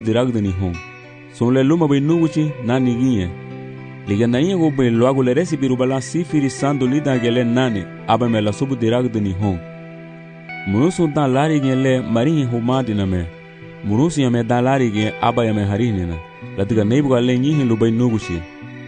diragdani hon. Son le luma bay nuguchi nani ginye. Liga na inye go bay luago le resi birubala sifiri sando lida gele nani aba me la subu diragdani hon. Murusu dan lari gele marinhi humadi na me. Murusu yame dan lari ge aba yame harinina. La diga neibu gale nyihin lu bay nuguchi.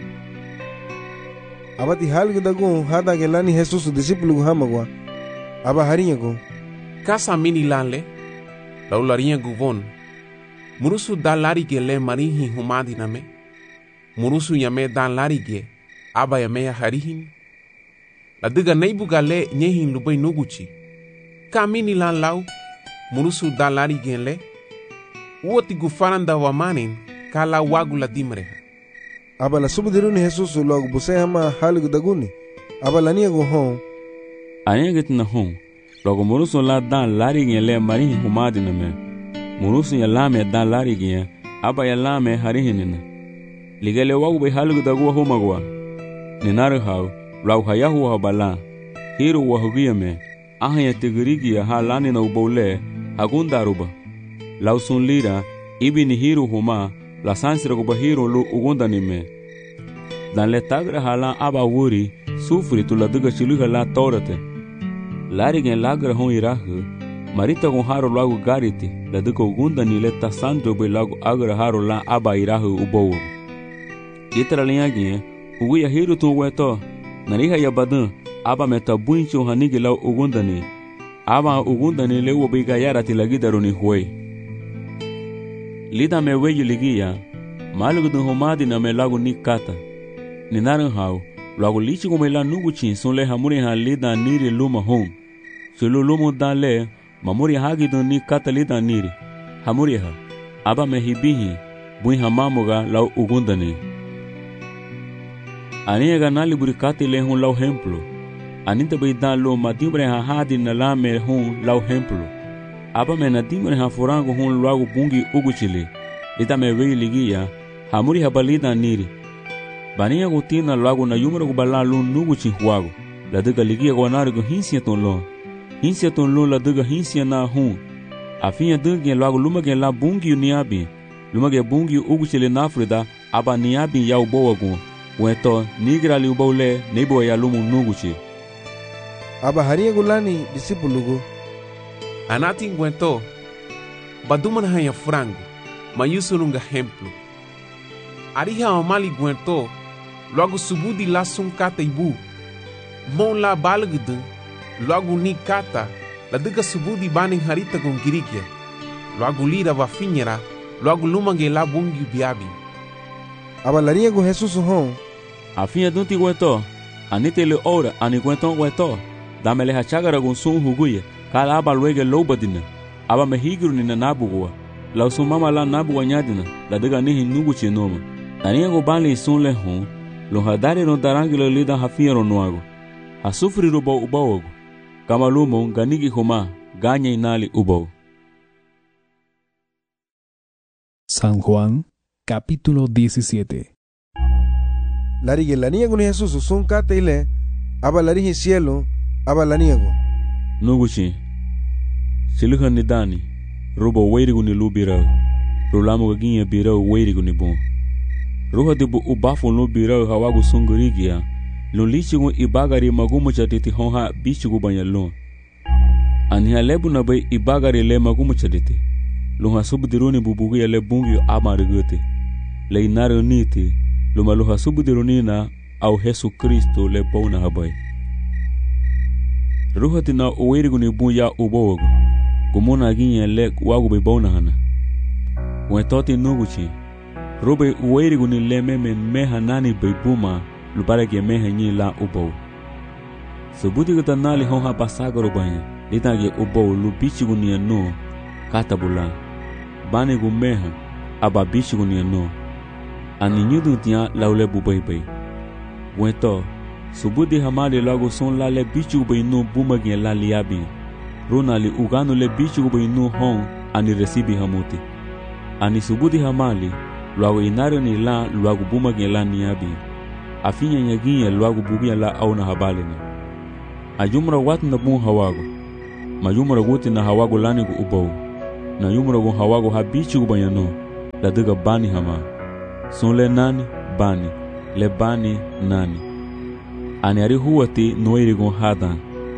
Abati halgu dagun hada gelani Jesus discípulo hamagwa. Aba harinha go. Kasa mini lanle. Laularinha guvon. Murusu dan lari gele marinhi humadi na me. Murusu yame dan lari ge aba yame harihin. La diga neibu gale nyihin lu bay nuguchi. Kamini lan lau, murusu dan lari genle, uoti gufaranda wa manin, kala wagu la dimreha. Aba la subudiruni Jesus logo buse hama halgu daguni, aba la niya go hon. Anyeget na hon, logo murusu la dan lari genle marihi humadi na me, murusu ya lame dan lari gen, aba ya lame harihinina. Ligele wagu bay halgu dagu homagwa, ninare hau, lau hayahu habala, hiru wahugiyame, ahaya tigirigia ha lani na ubole agundaruba lausun lira ibini hiru huma la sansira go hiru lu ugundanime dan le tagra hala aba wuri sufri tu la diga chiluga la torate larigen lagra hon irahu marita go haro lagu gariti la diga ugundani le tasandro be lagu agra haro la aba irahu ubowo itra liagi uguya hiru tu weto nariha ya badan aba meta buncho hanigi lau ugundani aba ugundani le wobiga yarati lagidaruni huwe lida me weyu ligia malugu humadi na me lagu nikata ninaran hau lagu lichi go me la nuguchin son le hamuri ha lida niri luma hon sulu lumu dan le mamuri hagi dun nikata lida niri hamuri ha aba me hibihi bui hamamuga lau ugundani aniega nali burikati le hun lau hemplo Anita bay dan lo madimbre ha hadi na la me hun lau hemplo. Aba me nadimbre ha forango hun lagu bungi uguchile. Lita me wei ligia, hamuri ha balida niri. Bania gutina lagu na yumra gubala lu nuguchi huago. La diga ligia guanarigo hinsia ton lo la diga hinsia na hun. Afinha dungi lagu lumage la bungi uniabi. Lumage bungi uguchile na Afrida, aba niabi ya uboa gun. Weto nigra li ubole nebo ya lumu nuguchi. Aba harinha gulani discípulo go. Anati nguento, baduman hanya frango, mayusulunga hemplo. Ariha omali guento, logo subudi la sunkata ibu. Mon la balgdu, logo ni kata, la diga subudi baning harita con girikia. Logo lira va finera, logo lumange la bungi biabi. Aba larinha go Jesus hon. Afinha dunti guento, anite le ora, ani guento guento. Dame le hachagara gon sun huguye, kala aba luege lobadina, aba mehigiru ni na nabugwa, la usumama la nabugwa nyadina, la diga nihi nuguchi noma. Tania go bali sun le hon, lo hadari no darangi lo lida hafiero nuago, hasufri rubo ubawogo, kama lumo ganigi homa, ganya inali ubawo. San Juan, capítulo 17. Larige la niya go ni Jesus sun kate ile, aba larihi cielo, aba la niego. Nuguchi, siluha ni dani, rubo weirigu ni lubirao, rulamu gaginye birao weirigu ni bon. Ruha dibu ubafu lubirao hawagu sungurigia, lulichigu ibagari magumu chaditi honha bichigu banyalon. Aniha lebu na bay ibagari le magumu chaditi, luha subdiruni bubugu ya le bungi amarigute, le inare uniti, luma luha subdiruni na au Jesu Kristo le bona habay. Ruhati na uwerigu ni buya ubogo, gumuna ginye le wagu be bona hana. Wetoti nuguchi, rube uwerigu ni le meha nani be buma, lubare ge meha nyi la ubo. Subuti gata nali honha pasagaro banya, lita ge ubo lubichigu ni no, katabula. Bani gu meha, aba bichigu ni no. Ani nyudu tia laule bubai. Weto, subudi hamali lago son la le bichu be no bumagin la liabi. Ronali ugano le bichu be no hon ani resibi hamuti. Ani subudi hamali lago inaro ni la lago bumagin la niabi. Afinya nyaginya lago bugia la au na habalini. Ajumra wat na bun hawago. Majumra guti na hawago lani gu ubau. Na yumra gu hawago ha bichu be no. la diga bani hama. Son le nani, bani, le bani nani. Ani ari huwati noirigon hadan.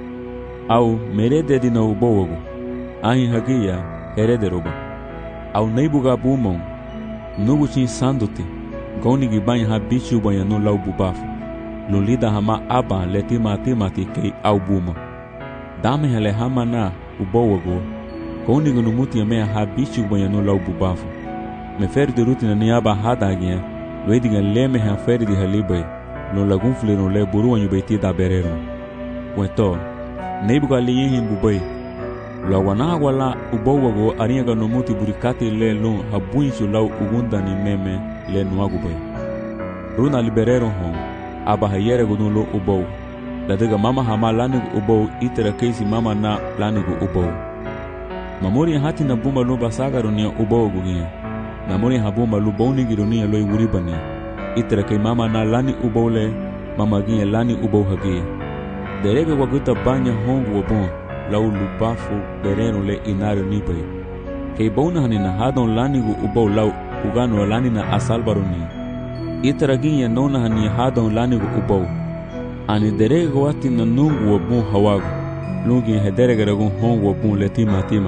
Au merede di na ubowago. Ahin hagia herede roba. Au neibuga bumon. Nuguchin sanduti. Goni gibanya ha bichu banya no lau bubafu. Lulida hama aba letima timati kei au buma. Dame hele hama na ubowago. Goni gunumuti yamea ha bichu banya no lau bubafu. Me feri de rutina ni aba hada agia. Weidiga leme ha feri di halibai. Lo lagunfle no le buru wanyu beti da berero. Wento. Neibuga liyehin bubai. Lo wana wala ubowago ariaga no muti burikati le lo habuinsu lau ugunda ni meme le nuagubai. Runa liberero hon. Aba hayere gudun lo ubow. Ladiga mama hama lanigu ubow itera keisi mama na lanigu ubow. Mamuri hati na bumba lo basaga ronia ubow gugia. Mamuri habumba lo bonigi ronia lo iwuribani. Itera kei mama na lani ubow le mama gia lani ubow hagia. Derege waguta banya hongu wabon. Lau lubafu berero le inario nipai. Kei bona hanina hadon lanigu ubow lau ugano lani na asalbaroni. Itaraginha nona hani hadon lanigu ubow. Ani derege wati na nungu wabun hawagu. Lungi hederege ragun hongu wabun le timati.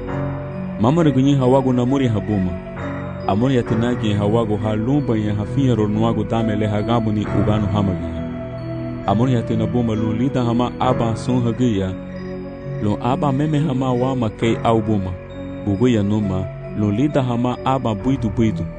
Mama regunyi hawagu na muri habuma. Amori yatinagi hawagu ha lumba ya hafiero nuagu dame le hagabu ni ugano hamagia. Amori yatinabuma lulida hama aba sun hagia. Lo aba meme hama wama kei au buma. Buguya numa. Lo lida hama aba buidu.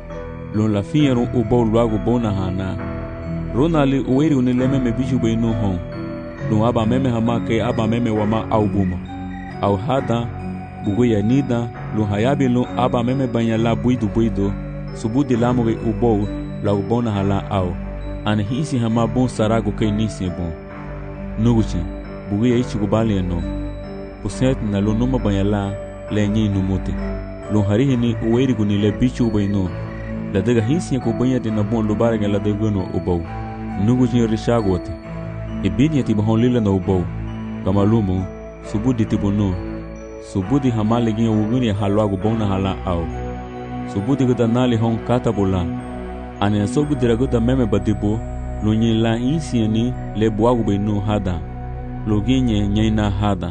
Lo la fiero ubo luagu bona hana. Rona li uweri unileme me biju be no hon. Lo aba meme hama kei aba meme wama au buma. Au hada. Buguya nida. Lo hayabi lo aba meme banyala buidu. Subudi lamuge ubo la ubona hala au. Ane hisi hama bon sarago kei nisi bon. Nuguchi. Buguya ichi kubali no. Puset na lo numa banyala le nyi numuti. Lo harihini uweri guni le bichu bayno. La dega hisi ya kubanya de na bon lubarega la dega no ubau. Nuguchi rishagote. Ibini ati bahon lila na ubau. Kamalumu subudi tibono. Subudi hamale gini uguni halwagu bona hala au. Subudi guda nali hon katabola. Ane asogu diraguda meme badibo. Lo nyi la insi ni le buagu bayno hada. Lo ginye nyaina hada.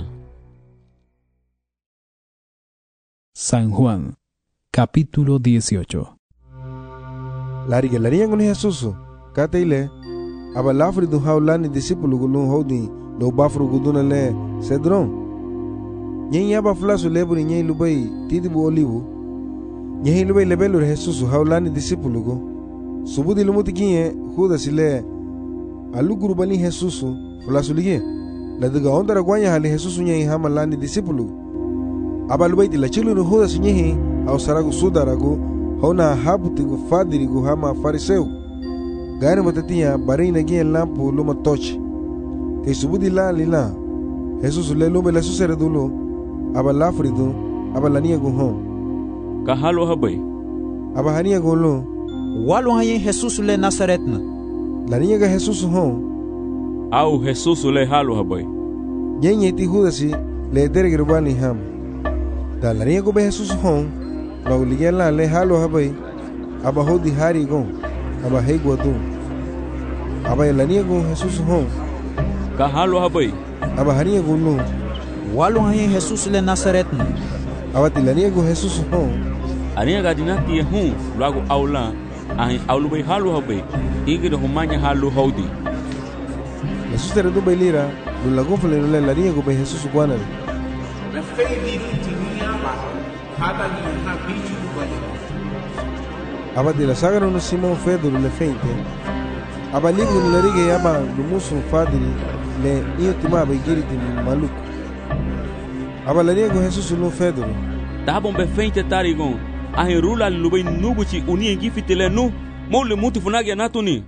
San Juan, capítulo 18. Lariga larian con Jesus. Kataile. Aba lafri du haulani discípulo gulun hodi lo bafru guduna le Cedron. Nyen aba flasu leburi nyen lubai tidibu olivu. Nyen lubai lebelu Jesus haulani discípulo go. Subudi lumuti kinye huda sile aluguru bani Jesus flasu lige. La diga ondara gwanya hali Jesus nyen hamalani discípulo. Aba lubai la chilu no huda sinyehi au saragu sudaragu hona habutigu fadirigu hama fariseu. Gane matatia barina gien lampu luma tochi. Te subudi la lila. Jesus le lume la suseredulo. Aba lafridu. Aba lania guhon. Kahalo habai. Aba hania gulo. Walu haye Jesus le Nazaretna. Lania ga Jesus hon. Au Jesus le halo habai. Nyenye ti hudasi le deregrubani ham. Da lania go be Jesus hon. La uligela le halo habai. Aba hodi hari gon. Aba heiguadu. Aba lania go Jesus hon. Kahalo habai. Aba hania gulo. Walu haye Jesus le Nazaretna. Aba tilania go Jesus hon. Ania gadinati hun lagu aula. Ahin aulu bai halo habai. Igi de humanya halo hodi. Jesus tere do bailira. Lo lagun fle le lania go be Jesus guanal. Me fei tiniaba. Hada ni ha bichu bani. Aba de la saga no Simon Pedro le feinte. Aba ligu le rige aba lumusu fadiri le iotima ba igiri di maluco. Aba la nego Jesus no Pedro. Tabon be feinte tarigon. Ahin rula lubai nuguchi uni ngifitele nu. Mo le muti funagi anatuni.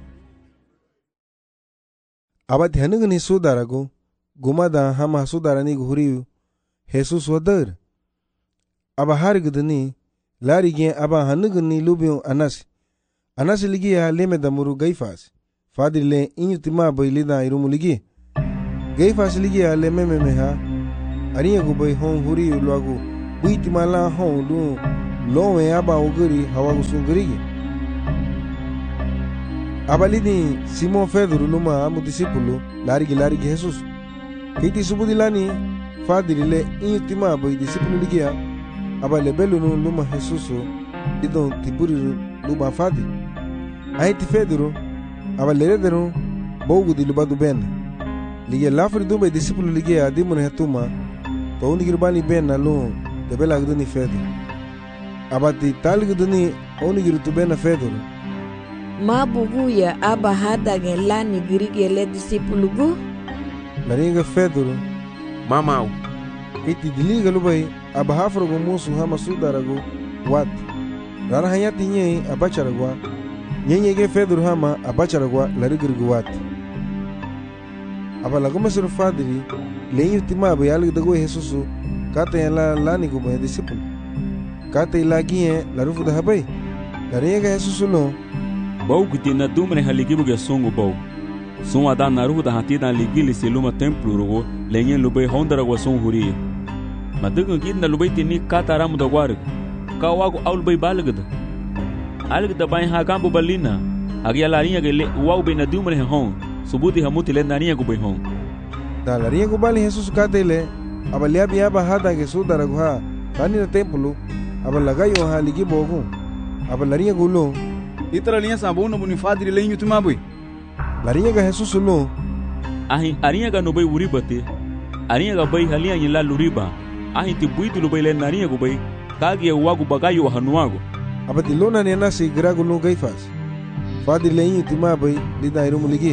Aba de hanugni sudarago. Gumada hama sudarani guriu. Jesus wadar. Aba harigudani lari gen aba hanugni lubion anasi. Anasi ligi ya leme da muru gaifas. Fadri le inyutima ba ilida irumu ligi. Gaifas ligi ya leme memeha. Ariya go bay hon huri ulago. Buitima la hon lu lowe aba oguri hawagu sungurigi. Abalini Simon Pedro luma amu discípulo larigi Jesus. Kiti subudilani fadirile intima boy discípulo ligia abale belu luma Jesus idon tiburi luma fadi. Aiti Pedro abale redero bogu di lubadu ben. Ligia lafri dumbe discípulo ligia dimune hetuma to unigirbani ben na lu debela gduni Pedro. Abati talgduni unigiru tu ben Pedro. Mabugu ya aba hada gelani girigele disipulugu. Laringa Pedro. Mamau. Iti diliga lubai aba hafrogo musu hama sudarago wat. Rara hayati nye abacharagwa. Nye Pedro hama abacharagwa larigirgu wat. Aba lagoma suru fadiri leyu timabe yalig dago Jesusu kata yala lani gubo disipulu. Kata ilagie larufu da habai. Laringa Jesusu no. Bau kuti na dumre haligibu ge songo bau. Son ada naru da hati da ligili seluma templo rogo lenye lubai hondara wa son huri. Madugo gidna lubai tini kata ramu da war. Ka wago aul bai balgada. Algada bai ha gambo balina. Agia larinha ge le wau bai na dumre hon. Subuti hamuti le narinha go bai hon. Da larinha go bali Jesus katele abalia biaba hada ge sudara go ha. Tani na templo abalaga ha ligibo go. Abalarinha go lo itara linha sabuna bunifadri lenho tumabui. Larinha ga Jesus no. Ahin arinha ga no bai wuri bate. Arinha ga bai halia yila luriba. Ahin ti buitu lo bai le narinha go bai. Kagi wagu bagayo hanuago. Abati lona ne nasi grago no gaifas. Fadri lenho tumabai lida irumu ligi.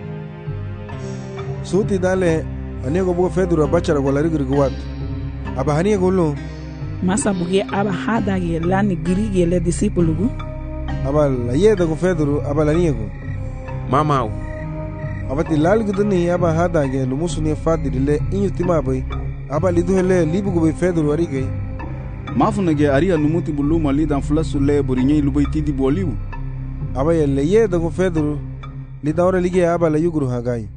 Suti dale anego bo Pedro abachara go larigir go wat. Aba hania go lo. Masa buge aba hada ge lani girige le disipulugu. Aba la yeda go Pedro aba la niego. Mamau. Abati lalguduni aba hada ge lumusu ne fadiri le inyutima boy. Aba liduhele libugo be Pedro arige. Mafuna ge aria numuti buluma lidan flasu le burinye lubai tidi bolibu. Aba le yeda go Pedro lidawra lige aba la yuguru hagai.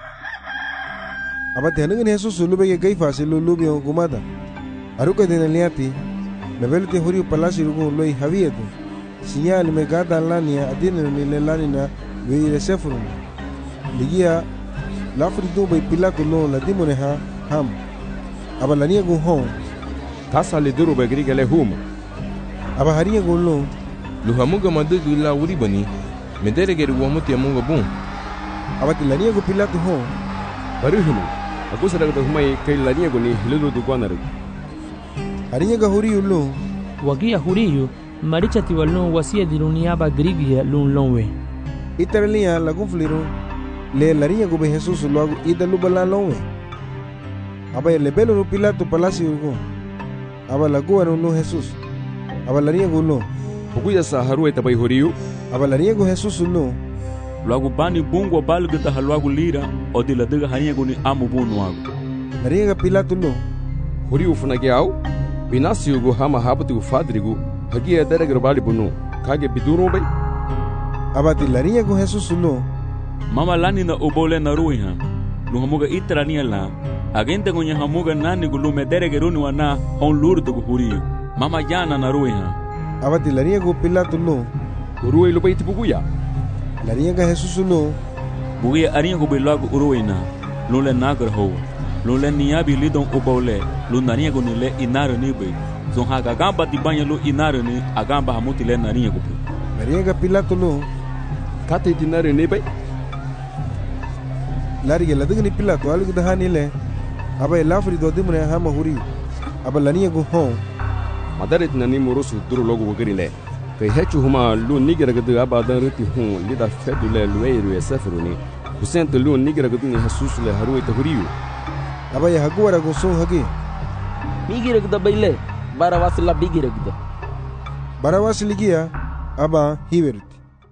Aba tengen Jesus lube ge gaifa se lubi gumada. Aruka de liati. Levelte huri palasi rugo loi havieto. Sinyal me gada lania adina ni le lanina we resefuru ligia lafri do bay pilato no la dimone ha ham aba lania go hon tasa le duro be griga le huma aba haria go lo lu hamuga madugu la wuri bani medere ge ruwa muti amunga bun aba ti lania go pilato hon baruhulu agusara go humai kai lania go ni hilu du gwanar haria ga huri ulo wagia huriyu marichati walon wasia dirunia ba grigia lun lonwe iterlia la confliro le laria go be Jesus logo ida lubala lonwe aba le belo no pilato palacio go aba la go no Jesus aba laria go lo buguya sa haru bai horiu aba laria go Jesus lo logo bani bungo balga da halwago lira o de la daga haria go ni amu bunu ago laria ga pilato lo horiu funage au binasio go hama habatu fadrigo hagia daragar bali bunu kage biduro bai abati larinha go Jesus no mama lani na obole na ruiha lu hamuga itrania la agente gonya hamuga nani go lu medere runi wana hon lurdo go huri mama jana na ruiha abati larinha go Pilato no ruoi lu bai tibuguya larinha ga Jesus no bugia arinha go belago uruina lu le nagar ho lu le niabi lidon obole lu narinha go ni le inaro ni bai zon haga gamba ti banha lu inaro ni agamba hamuti le narinha go larinha ga Pilato no kate dinare ne bai larige la dugni Pilato alu da hanile aba lafri do dimre hama huri aba laniya go hon madaret nani morosu duro logo wogerile kai hechu huma lu nigera gadu aba dan reti hon lida fedule lueru esafruni husent lu nigera gadu ni Jesus le haru ita huriu aba ya hagwara go so hagi migira gada baile barawas la bigira gada barawas ligia aba hiwert.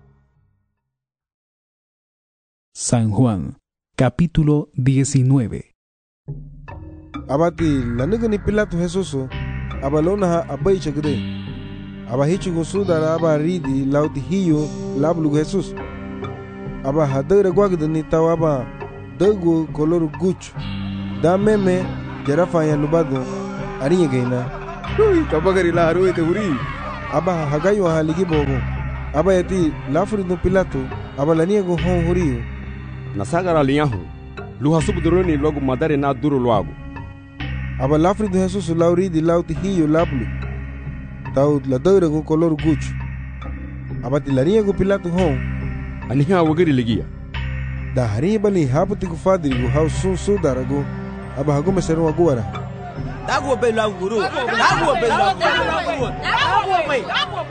San Juan, capítulo 19. Abati lanigani Pilato Jesus abalona ha abai chagre aba hichu go sudara aba ridi lauti hiyo lablu Jesus aba hadere gwagdani tawaba dago color guch da meme jarafa ya lubado ariye gaina ui kabagari la haru ite huri aba hagayo haligi bogo aba yati lafuri no Pilato aba lania go hon huriyo nasagara liyahu lu hasubudroni logo madare na duro loago aba lafuri do Jesus lauri di lauti hiyo lablu tau la doira go color gucho aba ti lania go Pilato hon aniha wagiri ligia da hari bali haputi go fadri go hau sun sudarago aba hago mesero agora dago be la guru dago be la guru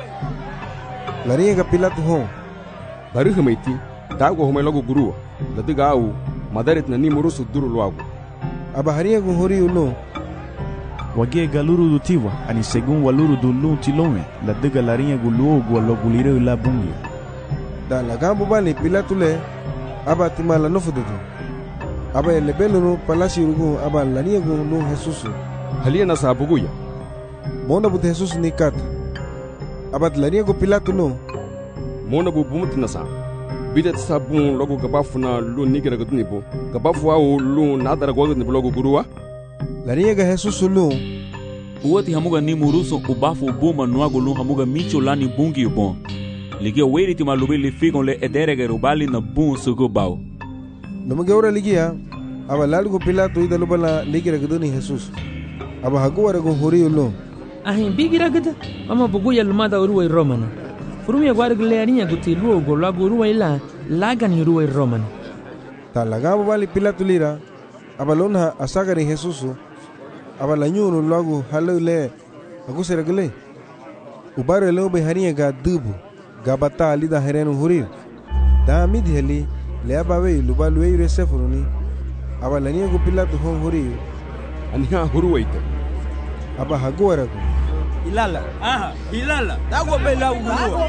lania ga Pilato hon bari hamaiti dago home logo guru ladiga au madaret na ni murusu duro loago aba haria go hori uno wage galuru dutiwa ani segun waluru dulu tilome ladiga larinha gulu go logulire la bungi da la gambo bali Pilato le aba timala no fududu aba ele beluno palasi rugo aba lania go no Jesus halia na sabuguya mona bu Jesus ni kat aba lania go Pilato no mona bu bumuti na sa bidet sabun logo gabafuna lu nigira gudnibo gabafu au lu nadara gudnibo logo gurua lania ga Jesus lu uwati hamuga ni muruso ubafu buma nuago lu hamuga micho lani bungi bon ligia weriti malubili figon le ederege rubali na bun sugo bao numuge ora ligia aba lalgo Pilato ida lubala ligira guduni Jesus aba haguwara go hori lu ahin bigira gada ama buguya lumada uruwa romana furumia gwargle arinya guti luogo lago uruwa ila lagani uruwa romana ta lagabo bali Pilato lira aba lona asagari Jesus aba lanyuru lago halule agusera gele ubare lo be harinya ga dubu gabata alida herenu hurir da midi heli le abawe lubalu eire sefuruni aba lania go Pilato hon hurir aniha huruwaita aba haguwara go ilala ilala dago be la guru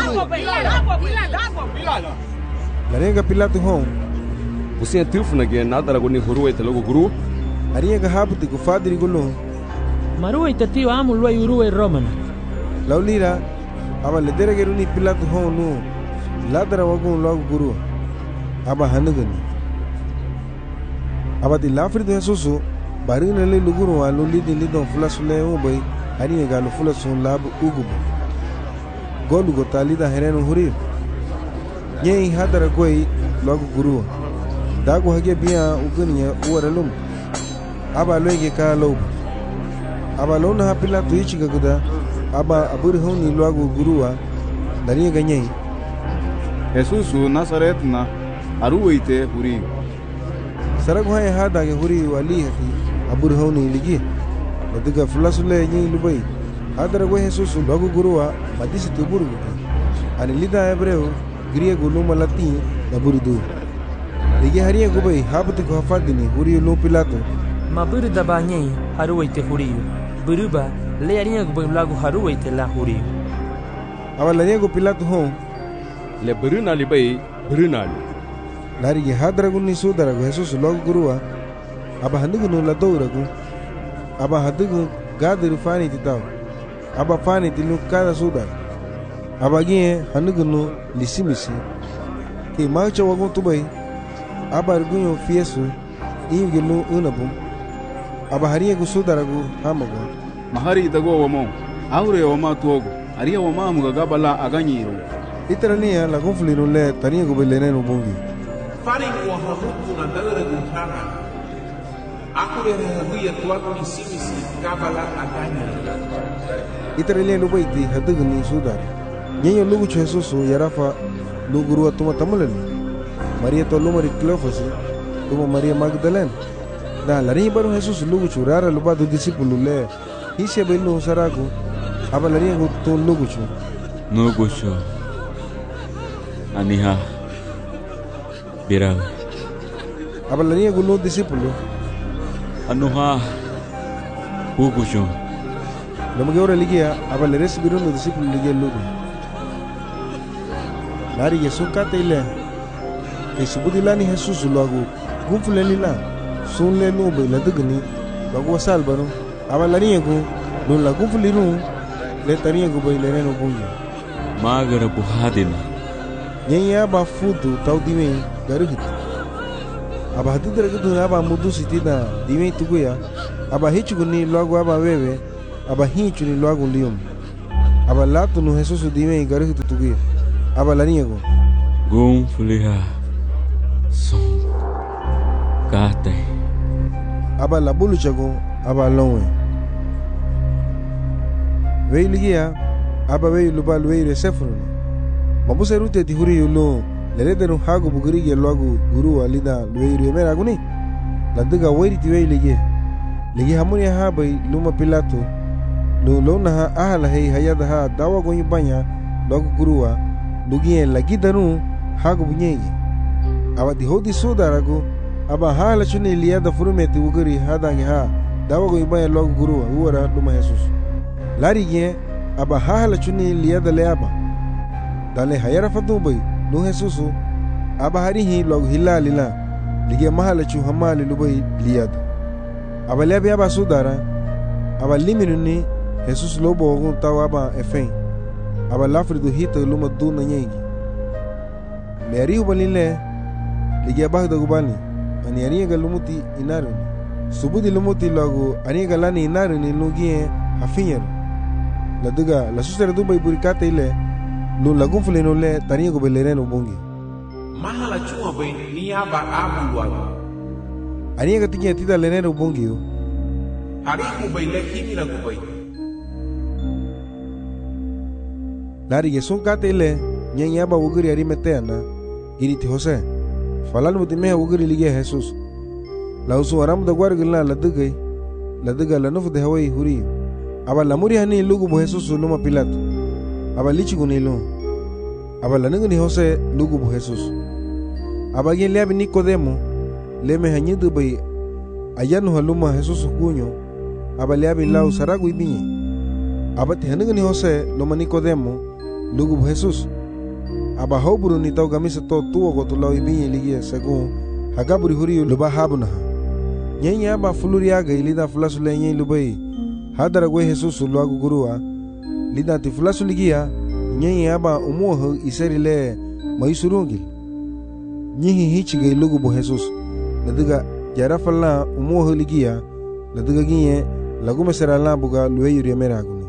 lania Pilato hon usia tufuna ge nadara go ni huruwaita logo guru aria ga habuti go fadri go no maruwaita tio amu luwa uruwa romana laulira aba le derege ni Pilato hon no ladara wagun logo guru aba hanugani aba di lafri do Jesus barina le luguru wa lo lidi lidon fulasule o boy ani ga lo fulasun lab ugubu golu go talida herenu huri nyei hadara goi logo guru dago hage biya uguniya uwaralum aba loge ka lo aba lona ha Pilato yichi gaguda aba aburi honi logo guruwa dari ga nyei Jesus Nazaret na aruwaite huri sarago hay hada ge huri wali hati abur honi ligi ladiga fulasule nyi lubai hadara go Jesus logo guruwa madisi tuburu ani lida hebreu griego luma latin daburidu ligi hariya go bai habti go fadini huri lo Pilato maburu dabanye haruwaite huri buruba le arinya go lago haruwaite la huri awala nego Pilato hon le buruna libai burunali lari ge hadara go ni sudara go Jesus logo guruwa aba handugo no la doura go aba hadugo gadir fani titaw aba fani tilu kada sudar aba ge handugo no lisimisi ke macho wago tubai aba argunyo fiesu inge no unabum aba hariya go sudara go hamago mahari dago wamo aure wama togo aria wama muga gabala aganyiro itrania la conflino le tania go beleneno bongi fari wa hamutu na dagara gutana akure hawiya tuatu ni simisi gabala aganya itrania lo baiti hadugo ni sudar nyenyo lugu Jesus yarafa luguru atuma tamulel Maria tolu mari Cleofas tuma Maria Magdalene da lari baru Jesus lugu churara lupa do discípulo le hise belu sarago aba lari go to lugu chu no gosho aniha birawe aba lari go no discípulo anuha ugusho lomo ora ligia aba le recibiron no discípulo ligia lugu lari Yesu katele ke subudilani Jesus lugu gumfuleni la sunle no be la dugni lugu salbano aba lari go no la gumfuliru le tania go be le no bungi magara buhadina nyenya ba fudu tau dime garuhit aba hatu deregu aba mudu sitida dime tuguya aba hichu ni lugu aba wewe aba hichu ni lugu lium aba latu nu Jesus dime garu tutugi aba lania go Gung fuliha Song Kate aba la bulu chago aba lonwe Veiligia aba vei luba lueire sefruni mabuse rute ti huri yulo leredenu hago bugirige logu guru alida lueire mera guni ladiga wairi ti veilige ligi hamuni ha bai luma Pilato lu lona ha ahala hei hayada ha dawa go banya logu guruwa lugie lagi danu hago bunyegi aba di hodi sodarago aba hala chuni liada furumeti ugiri hadangi ha dawa go banya logu guruwa uwara luma Jesus Larige aba hala chuni liada leaba dale hayara fatubai nu Jesus aba harihi logu hilalila lige mahala chu hamali lubai liada aba lebe aba sudara aba liminuni Jesus lobo ogun tawa aba efen aba lafridu hita luma duna nyegi leari ubalile lige aba dagubani ani ariga lumuti inaruni subudi lumuti logu ariga lani inaruni lugie hafinyero ladiga la susere dubai burikate ile lu lagun fuleno le taniya go belereno bongi mahala chuma bai ni aba abu wago aniya gatinya tida lereno bongi yo hari ku bai le kimi la ku bai lari ge son kate ile nyanya ba ugiri ari meteana iriti Jose falal mutime ugiri lige Jesus la usu aram da gwargila ladiga la nufu de hawai huri aba lamuri hani lugu bo Jesus luma Pilato aba lichi gunilo aba laningni Jose lugu bo Jesus aba gen lebi Nicodemo leme hanyidu bai ayanu haluma Jesus kunyo aba lebi lau saragu ibinye aba ti haningni Jose luma Nicodemo lugu bo Jesus aba hoburu ni tau gamisa to tuwa go tulau ibinye ligie segun hagaburi huri luba habuna nyenya aba fuluriaga ilida fulasu lenye lubai hadara gwe Jesus luagu gurua lida ti fulasu ligia nyenye aba umuho iserile maisurungil nyihi hichige lugu bo Jesus ladiga jarafalla umuho ligia ladiga ginye lagume serala buga lueyuri meraguni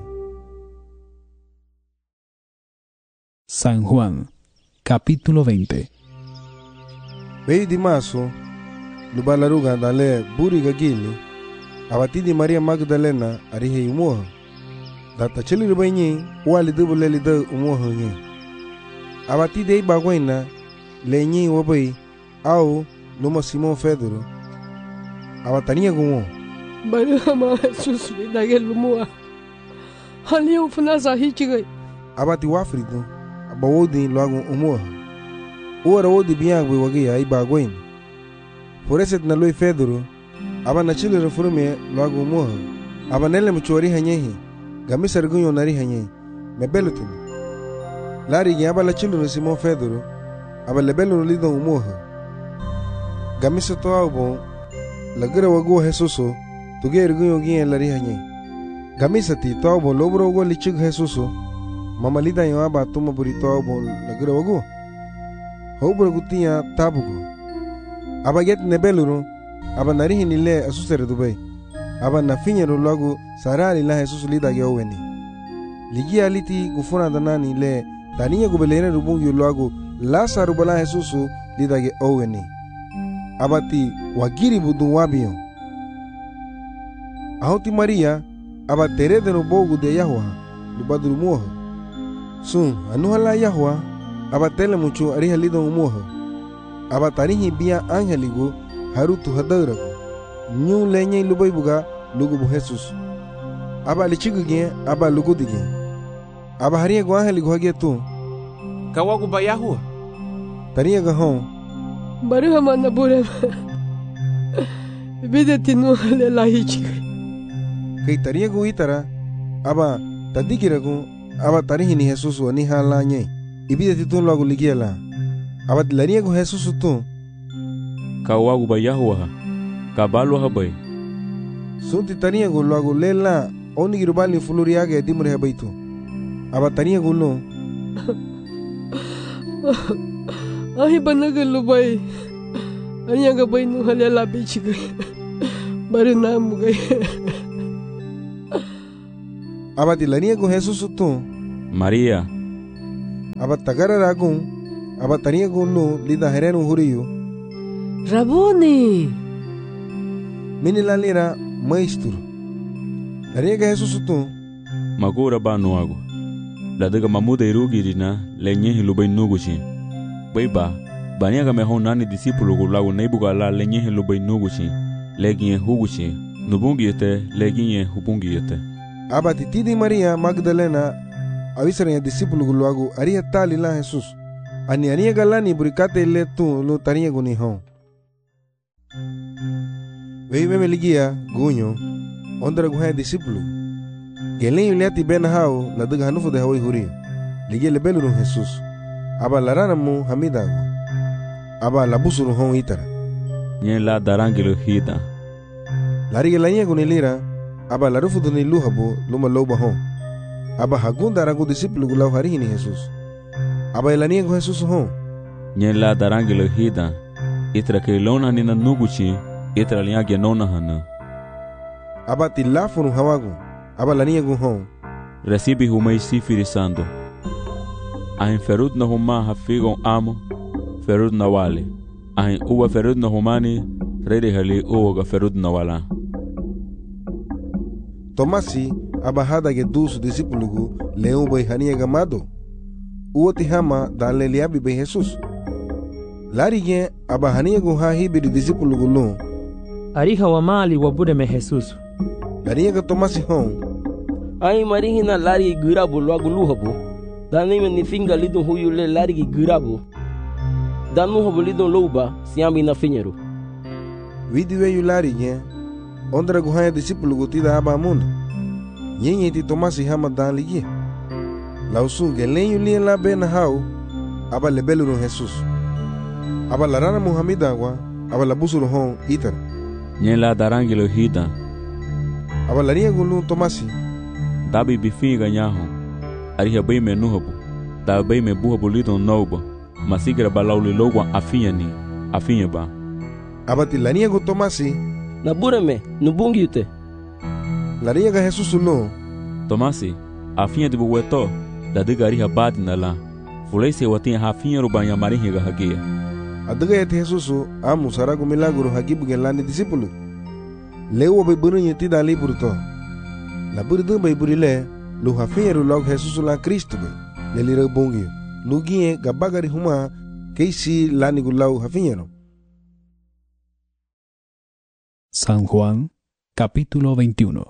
San Juan capítulo 20 Vei di maso lubalaruga dale buri gagili abatidi Maria Magdalena arihe umuha data cheli rubanyi wali dubule lida umuha nyi abatidi ei bagwaina lenyi wabai au numa Simon Pedro abatania gumo bari hama Jesus lida gel umuha hali ufuna sahi chigai abati wafrido abawodi loagu umuha uara wodi biangwe wagi ei bagwaina Foreset na lui Pedro aba na chile refurume loagu umuha aba nele mchuari hanyehi gamisar gunyo nari hanyehi mebelutin lari gi aba la chile Simon Pedro aba lebelu lido umuha gamisa to abo lagira wagu Jesuso tuger gunyo gi lari hanyehi gamisa ti to abo lobro go lichig Jesuso mamalida yo aba tuma burito abo lagira wagu hobro gutia tabugo aba get nebeluru aba narihi nile asusere dubai aba na finyero logu sarali la Jesus lida ge oweni ligi aliti gufuna danani le taniya gubelere rubungi logu la sarubala Jesus lida ge oweni abati wagiri budun wabiyo ahoti Maria aba terede no bogu de Yahwa lubadru muho sun anuhala Yahwa aba tele mucho ariha lido muho aba tarihi bia angeligo harutu hadarago nyu lenye lubai buga lugu bu Jesus aba lichiguge aba lugu dige aba hariya go angeligo hage tu kawagu ba Yahwa tariya ga hon bari hama na bure bide tinu le lahi chigai kai tariya go itara aba tadigirago aba tarihi ni Jesus wani halanye ibide titun lagu ligiela aba dilariya go Jesus tu kawagu ba Yahwa kabalo habai sunti taniya go lagu lela oni girubali fuluriage dimre habaitu aba taniya go lo ahi banaga lubai anya ga bainu halela bichigai bari namu gai aba dilariya go Jesus tu Maria. Aba tagara ragun, aba tania gunu lida herenu huriyu. Rabuni. Mini lalira maestro. Lariega Jesus tu. Magura ba nuago. Ladaga mamuda irugirina lenye hilubai nuguchi. Baiba, baniaga mehon nani discípulo gulago neibuga la lenye hilubai nuguchi. Leginye huguchi. Nubungiyete leginye hubungiyete. Aba titidi Maria Magdalena avisaranya discípulo gulago aria tali la Jesus. Ani aniega lani burikate le tu lo tania guni hon. Veive meligia gunyo ondra guha discípulo. Gelen yulati ben hao la daga hanufu de hawai huri. Ligia lebelu no Jesus. Aba larana mu hamidago. Aba labusuru hon itara. Nyen la darangelo hida. Lariga lanya gunilira. Aba larufu duni luhabo luma loba hon. Aba hagunda ragu discípulo gulau harihini Jesus. Aba elania gu Jesus hon. Nyen la darangelo hida. Itra ke lona nina nuguchi. Itra liya genona hana. Aba tilafunu hawagu. Aba lania gu hon. Recibe humai sifiri sando. Ahin ferud na huma hafigon amo. Ferud na wale. Ahin uwa ferud na humani. Rede hali uwa ferud na wala. Tomasi aba hada ge dusu discípulo gu leu bai hania gamado. Uwa tihama dale liabi bai Jesus. Lari gen aba hania gu ha hibiri discípulo gu lu. Ariha wa mali wa bude me Jesus. Lari ga Tomasi hon. Ai marihina lari girabu logo luhabo. Dani me finga lidon huyu le lari girabu. Danu hobo lidon louba siami na finheiro. Vidiwe yu lari gen. Ondra gu ha discípulo gu tida aba amuna. Nyenye ti Tomasi hama dan ligie. Lausu gelen yu lien la ben hao. Aba lebelu no Jesus. Aba larana Muhammeda wa. Aba labusuru hon itar. Nyen la darangelo hida. Aba laria gulu Tomasi. Dabi bifinga nyaho. Ariha bai me nuhabu. Da bai me buhabu lidon nouba. Masigira balauli logwa afinya ba. Aba ti lania gu Tomasi. Na bureme, nubungi ute. Laria ga Jesus no. Tomasi, afinya de buweto. Da diga ariha badi na la. Fulei se watinha hafinya rubanya marihi ga hagia. Adaga yete Jesus amu saragu milagro hagibu gelani discípulo. Leu bai bunyi ti dali burto. La burdu bai burile lu hafinya ru log Jesus la Cristo bai. Lelira bongi. Lugie gabagari huma keisi lani gulau hafinya no. San Juan, capítulo 21.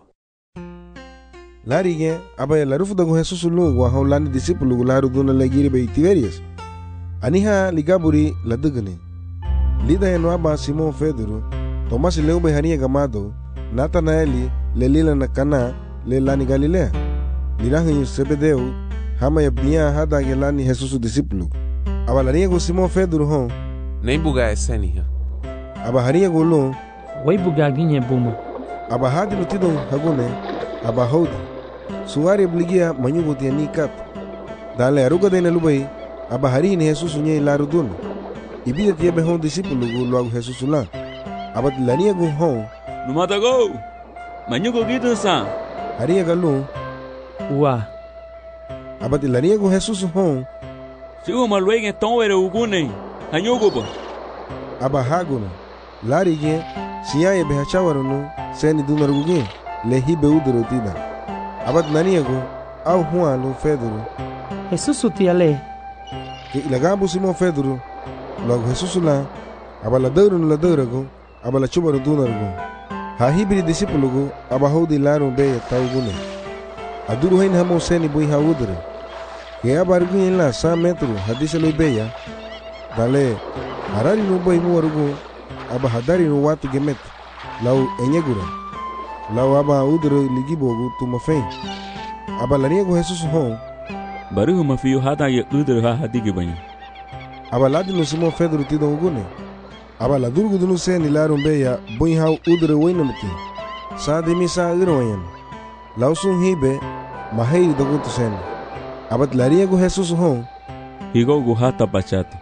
Lari aba la rufu dagu Jesus lu wa haulani discípulo gularu duna legiri bai Tiberias. Aniha ligaburi la dugani. Lida eno aba Simon Pedro, Tomás leu bai hania gamado, Natanaeli le lila na Cana le lani Galilea. Lirahin Sebedeu, hama ya bia hada gelani Jesus discípulo. Aba lania go Simon Pedro hon. Nem buga eseniha. Aba hania go lu. Wai buga ginye bumo. Aba hadi lutidon hagune. Aba hodi. Suari obligia manyugo tiani kat. Dale aruga dena lubai. Aba hari ni Jesus nye larudun. Ibida tiebe hon discípulo gu luagu Jesus la. Aba tilania gu hon. Numata go. Manyugo gitu sa. Hari ga lu. Wa. Aba tilania gu Jesus hon. Sigo malwege tonwere ugune. Hanyugo ba. Aba haguna. Lari ge siya ye behachawarunu seni dunarugu le hibe udro tida. Aba tilania gu au Juan lu Pedro. Jesus utiale. Que ilagabu Simon Pedro, logo Jesus la, aba la deurago, aba la chubaru dunargo. Ha hibri discípulo go, aba hodi laru be taugune. Aduru hain hamo seni bui ha udre. Que aba arguin la 100 metros, hadise lo beya. Dale, harari no boi muarugo, aba hadari no watu gemet. Lau enyegura. Lau aba udre ligibogo tumafen. Aba la niego Jesus hon. Baru mafiyo hada ye udre ha hadigi banya. Aba ladi no Simon Pedro tido ugune. Aba la durgu dunu seni larum beya bui ha udre wainamti. Sa de misa irwayan. Lausun hibe mahei dogutu sen. Aba tlaria go Jesus hon. Higo go hata bachata.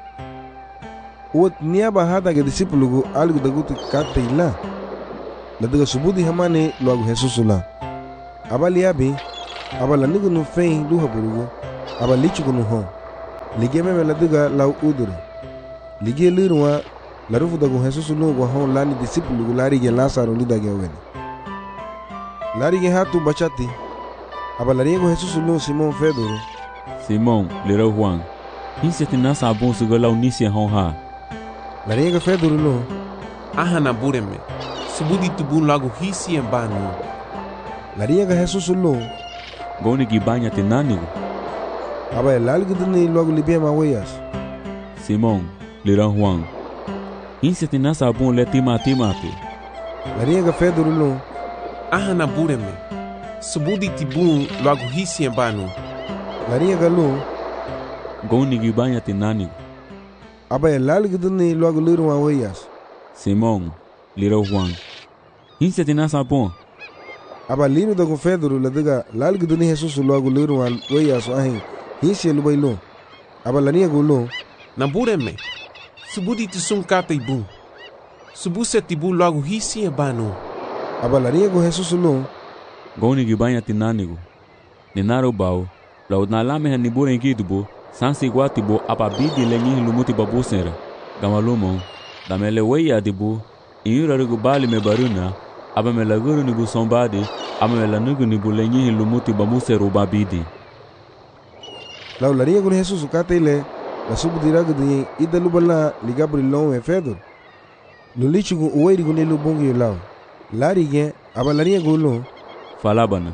Uot niaba hada ge discípulo go algo dogutu kate ila. La daga subudi hamane lo Jesus la. Aba liabi aba la nigo no fein duha burugo. aba lichugunu hon lige meme la diga lau udure lige lirwa la rufu dagu Jesus lu go hon lani discipulu gu lari ge Lazaro lida ge wen lari ge hatu bachati aba lari go Jesus lu Simon Pedro Simon lira Juan hinse tina sabon su go lau nisia hon ha lari ge Pedro lu ahana bureme subudi tubun lagu hisi embanu lari ge Jesus lu goni gi banya tinanigo aba lalgudni logo libema weyas Simon lira Juan hinse tina sabon le timate lari ge Pedro lu ahana bureme subudi tibun lagu hisi embanu lari ge lu goni gi banya tinanigo aba lalgudni logo lirwa weyas Simon lira Juan hinse tina sabon aba lino dagu Pedro la diga lalgudni Jesus logo lirwa weyas ahin hinse lu bailo aba lani ge lu na bureme subudi tisum kata ibu subu setibu logo hisi embanu aba lani ge Jesus lu goni gi banya tinanigo ninaro bao la udnalame hani buren kidubo sansi guatibo apa bidi lenyi lumuti babu sera gamalumo damele weya dibu inyura rugu bali me baruna aba me laguru ni bu sombadi aba me lanugu ni bu lenyi lumuti babu sera babidi la lani ge Jesus katele la subu diragu di idalu balla li Gabriel lo e Pedro lulichugu uweri gu nelu bongi law lari ge aba lani ge lu falabana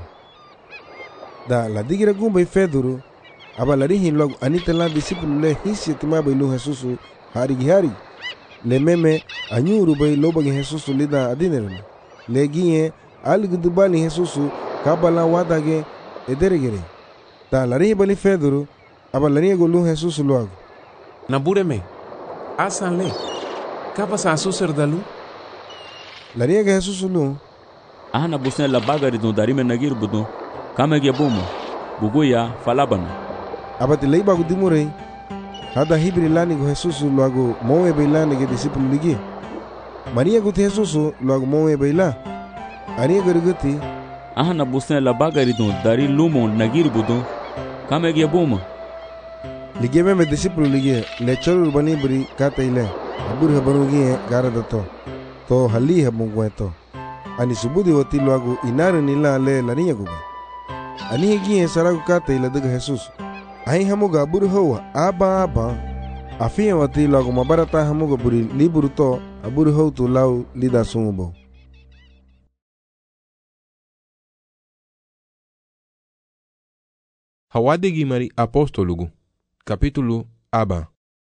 da la digira gumbe Pedro aba lari hin log anita la discipulu le hisi tima bailu Jesus hari le meme anyuru bai loba ge Jesus lida adinerna le giye algudu bali Jesus kabala wadage ederegere da lari bali Pedro aba lari go lu Jesus logo na bureme asan le kapa sa suser dalu lari ge Jesus lu ahana busen la bagari don darime nagir budo kama ge bomo bugoya falabana abati leiba gu dimure hada hibri lani go Jesus logo mowe beilani ge discipulu ligi Maria gu Jesus logo mowe beila ani gerguti ahana busen la bagari don dari lumo nagir budo kama ge bomo ligi me discipulu ligi le chorul bani bri kata ile abur habanu ge garada to hali habungweto ani subudi wati logo inare nila le lani guba ani gi saragu kata ile daga Jesus ai hamuga abur hawa aba afia wati logo mabarata hamuga buri liburu to abur haw to law lida sumubo Hawadigi mari apostolugu capítulo aba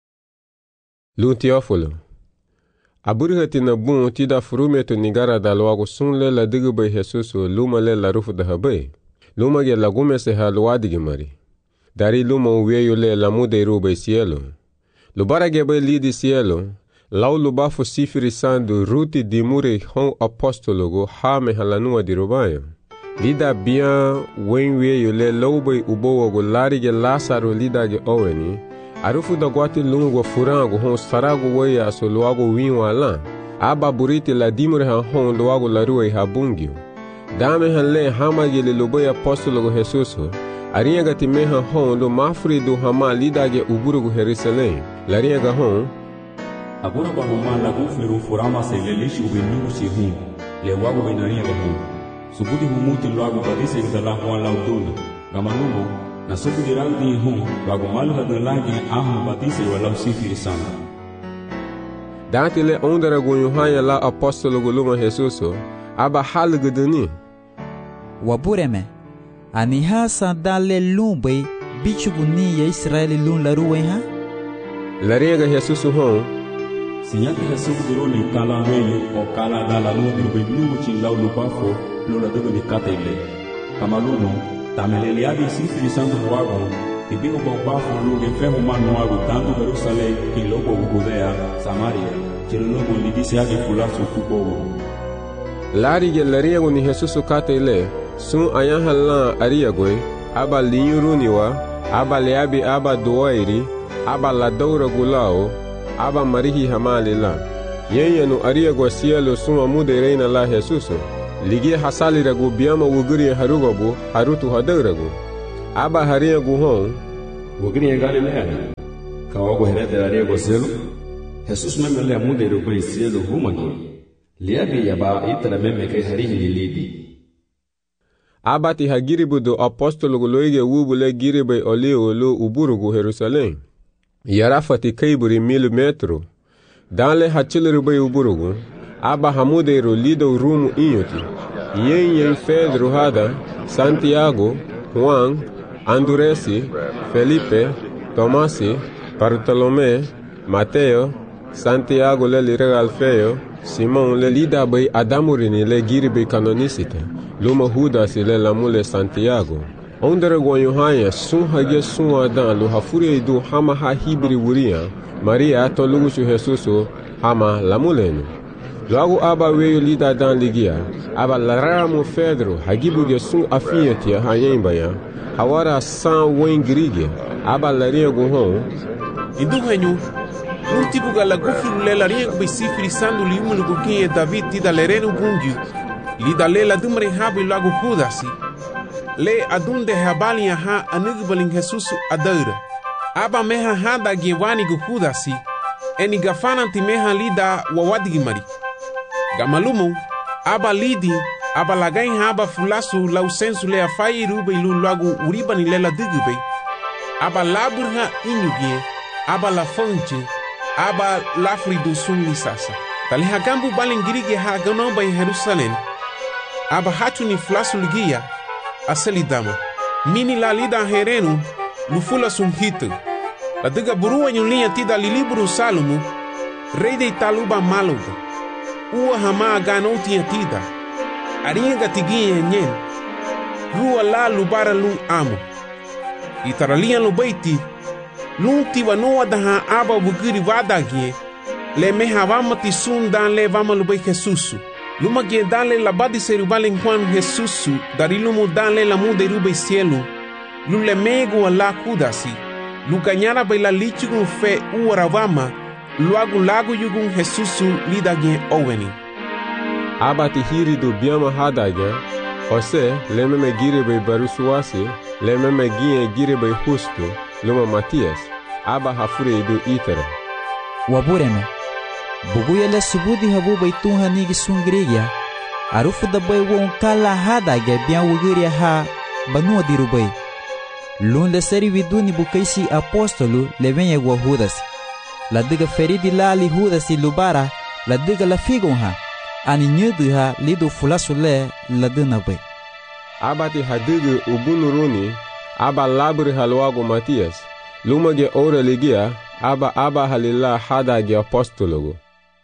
Lu Teófilo aburhati na bun tida furumeto nigara da logo sunle la digbe Jesus luma le la rufu da habe luma ge la gume se halwadigi mari dari luma weyo le la mude rube cielo lubara ge be lidi cielo lau lubafu sifiri sandu ruti di mure hon apostologo ha me halanua di rubayo lida bien wen weyo le lobe ubowo go lari ge Lazaro lida ge oweni arufu da guati lungo furango hon sarago weya so luago winwa lan aba buriti la dimure han hon luago la ruwe habungio dame han le hama ge le lobe apostologo Jesus arianga ti meha hon lo mafri do hama lida ge uburugo Jerusalem larianga hon agora ba homa la gufiru furama se le lishi ubinu si hun le wago benaria ba hun subudi humuti loago badise ge la hon la uduna gamanumo na subudi ragdi hun wago malu hadra lagi ahu badise wala sifiri sana dati le ondara go yohaya la apostologo luma Jesus aba halguduni wabureme ani hasa dale lumbe bichuguni ya Israeli lun la ruwe ha lariega Jesus hon sinyaki Jesus diro ni kala weyo o kala dala no dirbe bilu chin law lubafo lo la dogo ni katele kamaluno tamelele abi sifiri santo wago tibigo bafo lo ge femo manu wago tanto Jerusalem ki logo Judea Samaria chelo logo ni dise age fulaso kubo lariege lariego ni Jesus katele sun ayan halan ariagwe aba liyuruniwa aba leabi aba doairi aba la daura gulao aba marihi hamalila yenyenu ariagwa cielo sun amude reina la Jesus ligi hasali ragu biama wuguri harugobu harutu hadauragu aba hariagu hon wagiri en Galilea kawago herede ariego cielo Jesus meme le amude ro bai cielo humagi liabi yaba itara meme kai harihi lidi abati hagiribu do apostolo goloige wubule giribe oliolo uburugu Jerusalem yarafati kaiburi 1000 metro danle hachilrubai uburugu aba hamude ro lido rumu inyoti yen Pedro hada Santiago Juan Anduresi Felipe Tomasi Bartolomé Mateo Santiago le lire Alfeo Simon le lida bay adamurini le giribe canonicite luma Judas le lamule Santiago ondere goyohanya sun hage sun adan lu hafuri du hama ha hibri wuria Maria to lugusu Jesuso hama lamulenu logo aba weyo lida dan ligia aba laramo Pedro hagibuge sun afiyeti hayembaya hawara san wengirige aba laria gohon Induhenyu Multipu galagufiru le laria be sifri sandu liumulu gukinye David tida lerenu bungi lida le la dumre habi lagu Judasi le adunde habali ha anigbaling Jesus adaira aba meha hada gewani gu Judasi eni gafana timeha lida wawadigi mari gamalumu aba lidi aba lagain haba fulasu lau sensu le afai rube ilu lagu uribani le la digube aba laburha inyugie aba la fonte aba lafri do sumli sasa tali hagambu balingirige ha ganomba in Jerusalem aba hatuni flasu ligia aseli dama mini la lida herenu lufula sumhitu la diga burua nyulia tida liliburu salumu rei de taluba maluga ua hama ganoti tida aringa tigie nyen rua la lubara lu amo itaralia lu baiti Lunti wanoa daha aba wugiri wadagie le meha vamati sun dan le vamalubai Jesusu luma gie dan le labadi serubalen Juan Jesusu darilumu dan le lamu de rube cielo lule mego ala kudasi luganyara baila lichugun fe uaravama luagu lagu yugun Jesusu lidagie oweni abati hiri do biama hadagia Jose le meme giribe barusuasi le meme gie giribe justo luma Matias aba hafure do itere wabureme buguyele subudi habu baitunha nigi sungrigia arufu da bai won kala hada ge bian wugiria ha banu dirubai lun le seri viduni bukaisi apostolo le venye gwa Judas la diga feridi lali Judas lubara la diga la figonha ani nyuduha lido fulasule la dina bai abati hadigu ubunuruni aba labri halwago Matias lumage ora ligia aba halila hadagi apostologo.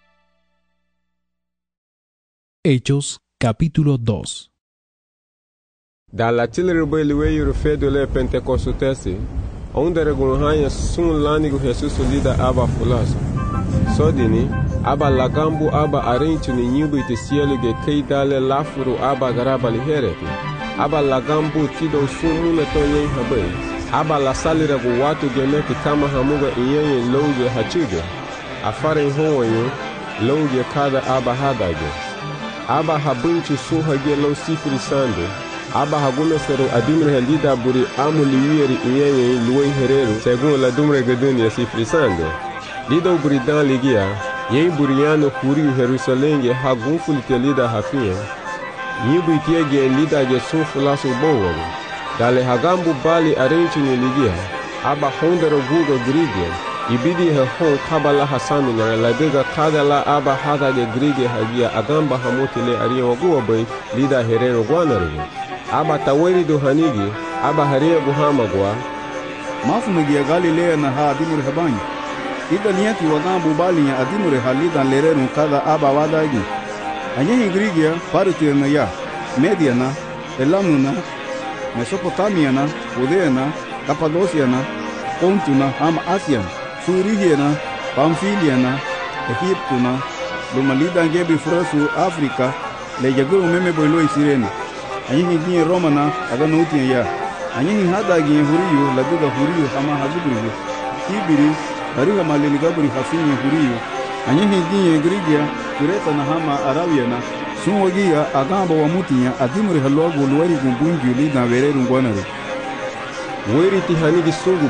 Hechos capítulo 2. Dalla tilrebe liweyu fedole pentecostesi ondere gunhanya sun lanigo Jesus lida aba fulaso sodini aba lagambu aba arentu ni nyubi te sielige keidale lafuru aba garabali hereti aba lagambu tido sumune to yen habai aba la salira gu watu gemeki kama hamuga iyenye louge hachuge afare honwayo louge kada aba hadage aba habunchu suhage low sifri sande aba hagume sero adimre helida buri amuli wieri iyenye luwe herero segun la dumre geduni sifri sande lido buri dan ligia yen buriano kuri Jerusalem hagun fulite lida hafia Yibu itiege lida je sunfulasu bowaru dale hagambu bali arenchu ni ligia aba hondero guga grige ibidi he hon kabala hasami na ladega kadala aba hada de grige hagia agamba hamotile ariya waguwa bai lida hereno guanaru aba taweri do hanigi aba hariya guhama gwa mafunugia Galilea na ha adimure habani ida niati wagambu bali ya adimure halida lereno kada aba wadagi Anyehi Grigia, Parutiana ya, Mediana, Elamuna, Mesopotamiana, Judeana, Cappadociana, Pontuna, Ama Asian, Surihiana, Pamphiliana, Egiptuna, Lumalida Gebi Furasu, Africa, Le Yaguru Meme Boilo Sirene, Anyehi Gine Romana, Aganutia ya, Anyehi Hadagi Huriyu, Laduga Huriyu, Hama Hazubri, Ibiri, Hariga Maligabri Hafini Huriyu, Anyehi Gine Grigia, Kureta na hama Arabiana sunwagia agamba wa mutinya adimuri halwago luwari gumbungi lida wereru ngwanare weri tihanigi sungube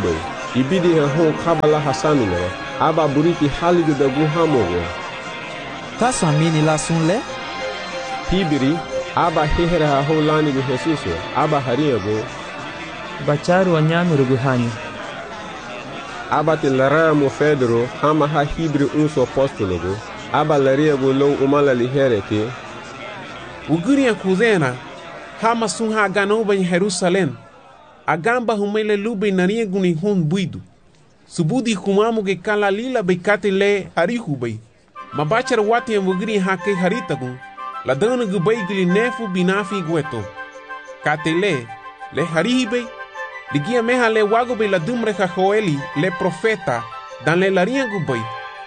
ibidi ha hon kabala hasamine aba buriti haligi da gu hamogo Kaso amini la sunle hibiri aba hehera ha hon lani gu Jesus aba hariyago bacharu anyanu rugu hanyu aba tilara mo Pedro hama ha hibri unso apostologo aba lariyago lo umala lihereke uguri ya kuzena hama sun ha ganoba em Jerusalém agamba humele lube naria guni hun buidu subudi humamu ge kala lila bekate le harihubei mabachar wati en uguri ha ke haritagun la dana gubai gili nefu binafi gueto katele le harihibei ligia meha le wagobe la dumre ha Joeli le profeta dan le laria gubai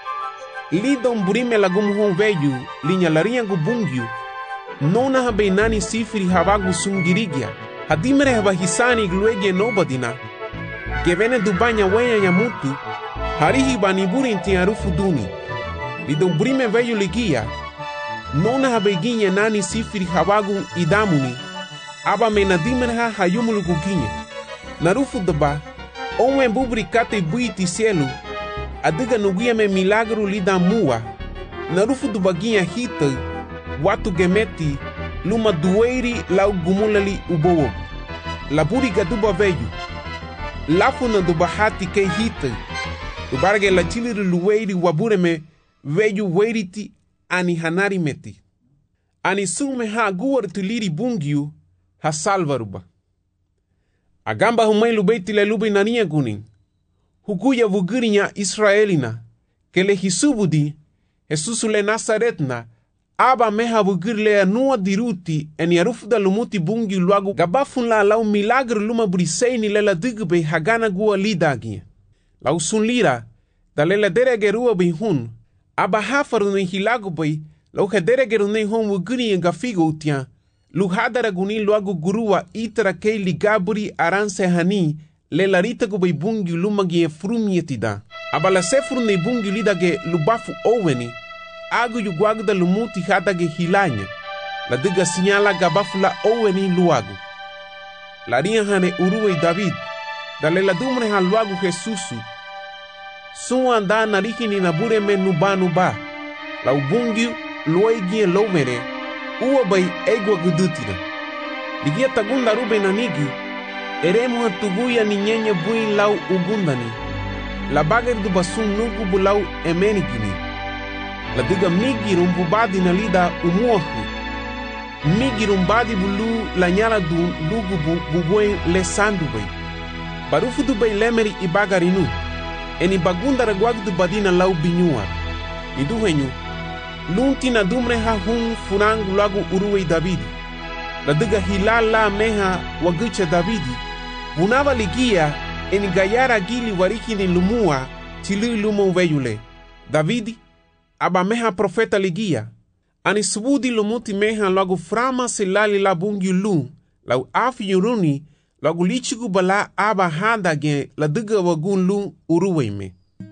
lidon burime la gumhon veju linya laria gubungyu nona ha beinani sifiri hawagu sungirigia hadimere haba hisani gluegie nobadina gevene dubanya wenya yamutu harihi baniburi inti arufu duni lidon burime veju ligia nona ha beiginye nani sifiri hawagu idamuni aba menadimere ha hayumulu guginye narufu daba onwe bubri kate buiti cielo adiga nugia me milagro lida mua narufu dubaginha hita watu gemeti luma dueiri lau gumulali ubowo laburi gaduba veju lafu na dubahati ke hita dubarge la chiliru lueiri wabureme veju weiriti ani hanari meti ani sume ha guar tuliri bungiu ha salvaruba agamba humai lubeiti le lubi nania gunin hukuya vugirinya Israelina que le hisubudi Jesus le Nazaretna aba meha vugirle anua diruti en yarufu da lumuti bungi luagu gabafun la lau milagre luma briseini lela digbe hagana gua lidagi lau sunlira da lela deregerua bihun aba hafaru ne hilagu bai lau hederegeru ne hon vugiri gafigo utia luhadara guni luagu gurua itara kei ligaburi aranse hani le larita go bungi lumagi frumietida abala sefru ne bungi lidage lubafu oweni agu yuguagu da lumuti hadage hilanya la diga sinyala gabafu la oweni luagu la ria hane uruwe David da le la dumre han luagu Jesusu suwa anda nariki ni nabure me nuba la ubungi luegi lomere uwa bai egwa gudutina ligia tagunda rube nanigi eremu hatuguya ni nyenye bui lau ugundani la bager du basun nugu bulau emenigini la diga migi rumbubadi na lida umuahu migi rumbadi bulu la nyala du lugu bubuen le sandu bai barufu du bai lemeri ibagarinu eni bagunda reguag du badina lau binyuar idu henyu lunti na dumre ha hun furangu lagu uruwe Davidi la diga hilala meha wagucha Davidi bunava ligia eni gayara gili wariki ni lumua tili lumo veyule Davidi aba meha profeta ligia ani subudi lumuti meha lagu frama silali la bungi lu lau afi yuruni lagu lichigu bala aba handage la diga wagun lu uruwe me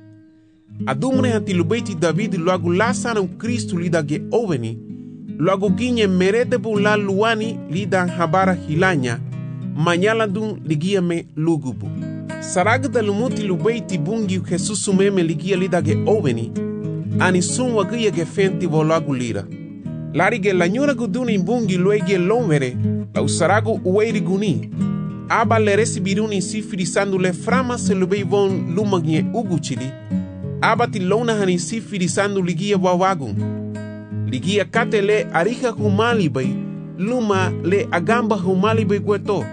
adumre hati lubeiti Davidi lagu lasana Kristu lidage oveni lagu ginye merede bula luani lidan habara hilanya manyala dun ligia me lugubu saragda lumuti lubeiti bungi Jesusu meme ligia lidage oveni ani sun wagia ge fenti volagu lira larige lanyura guduni bungi luege lomere la usaragu uweiri guni aba le resibiruni sifiri sandule frama se lubei von lumagie uguchili aba tilona hani sifiri sandu ligia wawagun ligia katele arija humali bai luma le agamba humali bai gueto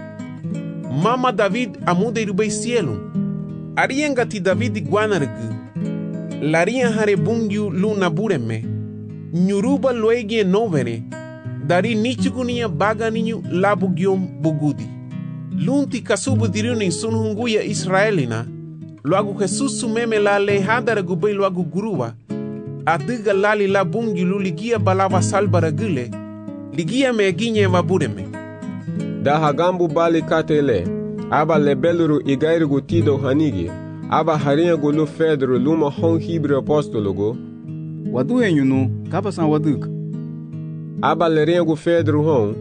mama David amude rubei cielo ariengati David guanargu laria hare bungiu luna bureme nyuruba luegie novere dari nichugunia baganiu labugiom bugudi lunti kasubu diruni sunhunguya Israelina luagu Jesusu meme la lehadara gubei luagu gurua adiga lali la bungi luligia balava salbara gile ligia me ginye vabureme da hagambu bali katele aba lebeluru igairigu tido hanigi aba harinha gulu Pedro luma hon hibre apostologo wadu enyunu kapasan waduk aba lerinha Pedro hon